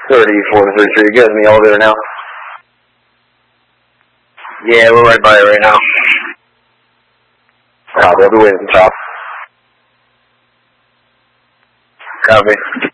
34 to 33. You guys in the elevator now? Yeah, we're right by it right now. Copy. I'll be waiting at the top. Copy.